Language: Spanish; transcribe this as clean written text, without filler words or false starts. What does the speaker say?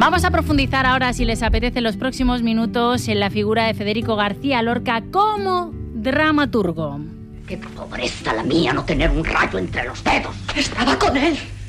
Vamos a profundizar ahora, si les apetece, en los próximos minutos en la figura de Federico García Lorca como dramaturgo. Qué pobreza la mía no tener un rayo entre los dedos. Estaba con él.